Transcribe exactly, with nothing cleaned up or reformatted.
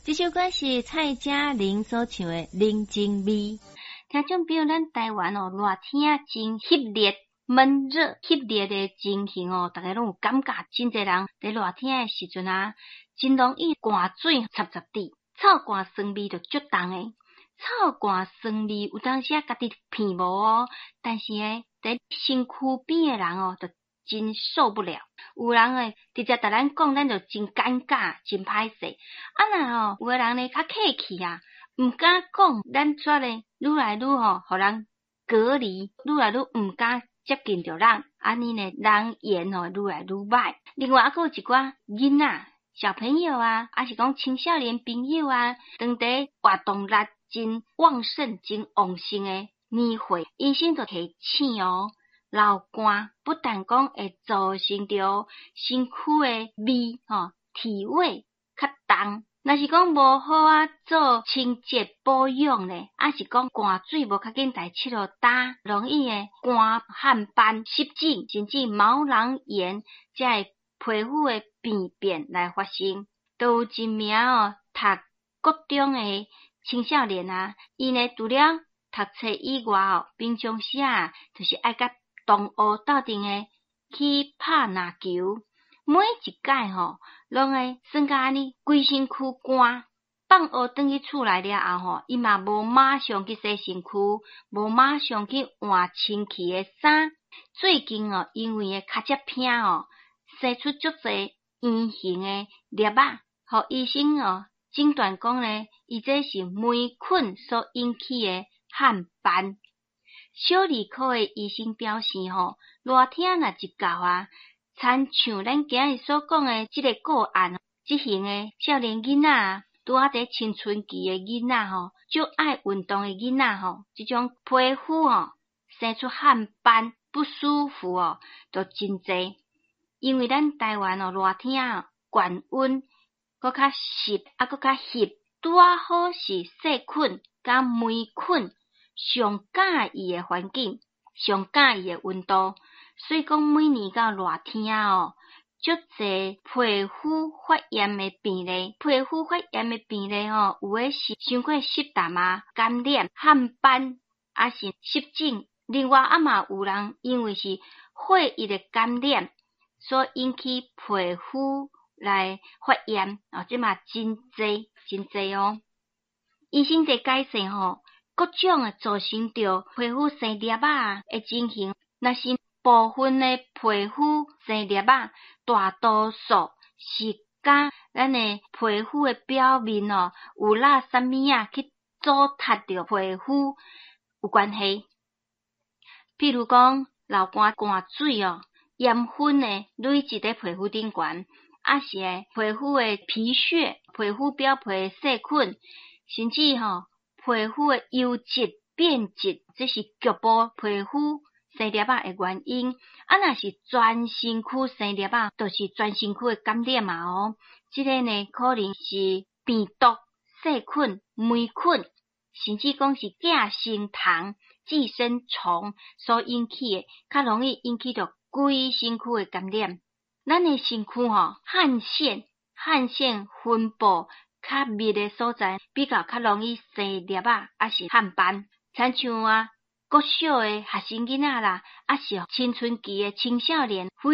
这首歌是蔡佳玲所唱的《人情味》。听众朋友，咱台湾哦，热天真翕热、闷热、翕热的情形哦，大家拢有感觉，真侪人在热天的时阵啊，真容易汗水插插滴，臭汗酸味就足重的。臭汗酸味有当时啊，家己鼻无哦，但是呢，在身躯边的人哦，就真受不了。有人诶，直接甲咱讲，咱就真尴尬，真歹势。啊那吼，有诶人呢较客气啊，毋敢讲，咱却呢愈来愈吼，互人隔离，愈来愈毋敢接近着咱，安尼呢，人缘吼愈来愈歹。另外还佫有一寡囡仔、小朋友啊，还是讲青少年朋友啊，当伫活动力真旺盛、真旺盛诶年岁，医生就提醒哦。流汗不但讲会造成着身躯诶味吼、体味较重，若是讲无好啊做清洁保养咧，还是讲汗水无较紧来拭落干，容易诶汗汗斑、湿疹，甚至毛囊炎，才会皮肤诶病变来发生。都有一名哦读高中诶青少年啊，伊呢除了读册以外哦，平常时啊就是爱甲同学斗阵诶去拍篮球，每一届吼，拢会算甲安尼规身躯汗。放学转去厝内了后吼，伊嘛无马上去洗身躯，无马上去换清气诶衫。最近哦，因为诶脚趾痛哦，生出足侪圆形诶粒仔，互医生哦诊断讲咧，伊这是霉菌所引起诶汗斑。小儿科诶医生表示吼，热天若一到啊，参像咱今日所讲诶即个个案，即型诶少年囡仔啊，拄啊伫青春期诶囡仔吼，就爱运动诶囡仔吼，即种皮肤吼生出汗斑不舒服哦，就真侪。因为咱台湾哦热天啊，高温搁较湿，啊搁较翕，拄啊好是细菌甲霉菌上介意诶环境，上介意诶温度，所以讲每年到热天哦，足侪皮肤发炎诶病例，皮肤发炎诶病例吼，有诶是伤过湿淡啊、感染、汗斑，还是湿疹。另外啊嘛有人因为是血液诶感染，所引起皮肤来发炎，哦，即嘛真侪真侪哦。医生在解释吼。各种诶造成着皮肤生粒仔诶情形，若是部分诶皮肤生粒仔，大多数是甲咱诶皮肤诶表面哦有拉啥物啊去阻塌着皮肤有关系。譬如讲流汗汗水哦，盐分诶累积伫皮肤顶悬，啊是诶皮肤诶皮屑、皮肤表皮诶细菌，甚至吼。皮肤诶油质变质，这是局部皮肤生粒仔诶原因。啊，若是全身躯生粒仔，就是全身躯诶感染嘛哦。即个呢，可能是病毒、细菌、霉菌，甚至讲是寄生虫、寄生虫所引起诶，较容易引起着规身躯诶感染。咱诶身躯吼，汗腺、汗腺分布。较密诶所在比较较容易生粒仔，还是汗斑。亲像啊，国小诶学生囡仔啦，还是青春期诶青少年。